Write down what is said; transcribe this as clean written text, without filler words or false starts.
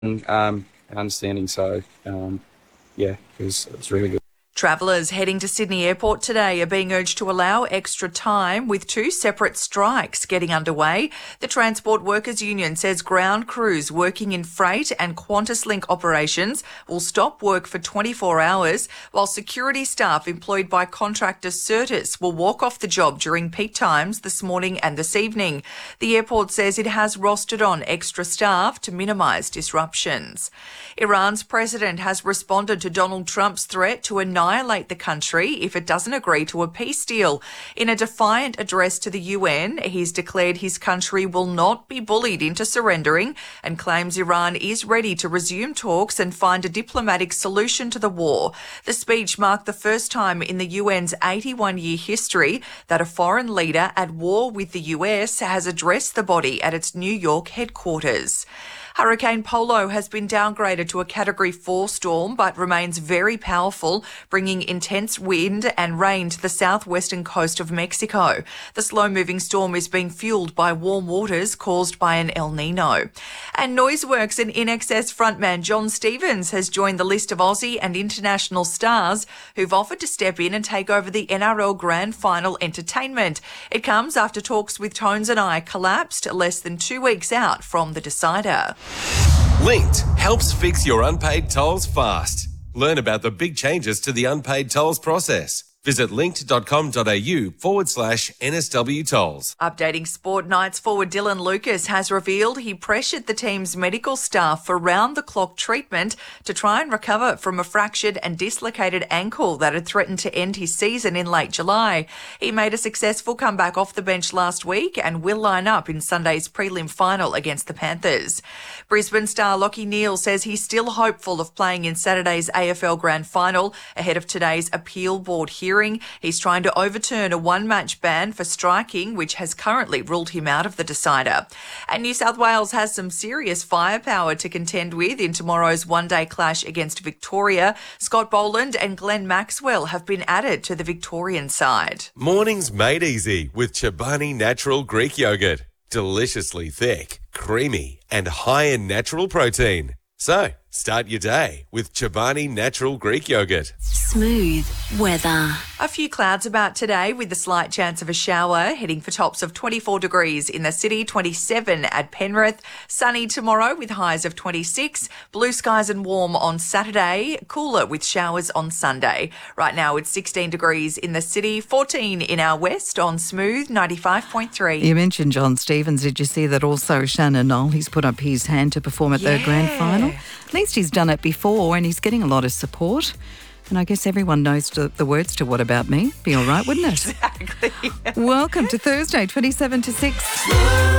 understanding. So, it was really good. Travellers heading to Sydney Airport today are being urged to allow extra time, with two separate strikes getting underway. The Transport Workers Union says ground crews working in freight and QantasLink operations will stop work for 24 hours, while security staff employed by contractor Certis will walk off the job during peak times this morning and this evening. The airport says it has rostered on extra staff to minimise disruptions. Iran's president has responded to Donald Trump's threat to annihilate the country if it doesn't agree to a peace deal. In a defiant address to the UN, he's declared his country will not be bullied into surrendering and claims Iran is ready to resume talks and find a diplomatic solution to the war. The speech marked the first time in the UN's 81-year history that a foreign leader at war with the US has addressed the body at its New York headquarters. Hurricane Polo has been downgraded to a Category 4 storm but remains very powerful, bringing intense wind and rain to the southwestern coast of Mexico. The slow-moving storm is being fuelled by warm waters caused by an El Nino. And Noiseworks and INXS frontman John Stevens has joined the list of Aussie and international stars who've offered to step in and take over the NRL Grand Final entertainment. It comes after talks with Tones and I collapsed less than 2 weeks out from the decider. Linked helps fix your unpaid tolls fast. Learn about the big changes to the unpaid tolls process. Visit linked.com.au/NSW tolls. Updating Sport Knights forward Dylan Lucas has revealed he pressured the team's medical staff for round-the-clock treatment to try and recover from a fractured and dislocated ankle that had threatened to end his season in late July. He made a successful comeback off the bench last week and will line up in Sunday's prelim final against the Panthers. Brisbane star Lachie Neale says he's still hopeful of playing in Saturday's AFL Grand Final ahead of today's appeal board hearing. He's trying to overturn a one-match ban for striking, which has currently ruled him out of the decider. And New South Wales has some serious firepower to contend with in tomorrow's one-day clash against Victoria. Scott Boland and Glenn Maxwell have been added to the Victorian side. Mornings made easy with Chobani Natural Greek Yogurt. Deliciously thick, creamy, and high in natural protein. So, start your day with Chobani Natural Greek Yogurt. Smooth weather. A few clouds about today with a slight chance of a shower, heading for tops of 24 degrees in the city, 27 at Penrith. Sunny tomorrow with highs of 26. Blue skies and warm on Saturday, cooler with showers on Sunday. Right now it's 16 degrees in the city, 14 in our west on Smooth 95.3. You mentioned John Stevens. Did you see that also Shannon Knoll, he's put up his hand to perform at the grand final? At least he's done it before and he's getting a lot of support. And I guess everyone knows the words to What About Me. Be all right, wouldn't it? Exactly. Welcome to Thursday, 27 to 6.